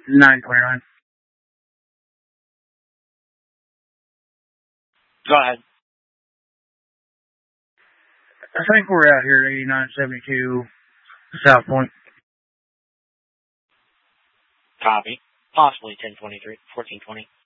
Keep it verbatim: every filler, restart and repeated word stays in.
nine twenty-nine. Go ahead. I think we're out here at eighty-nine seventy-two South Point. Copy. Possibly ten twenty-three, fourteen twenty.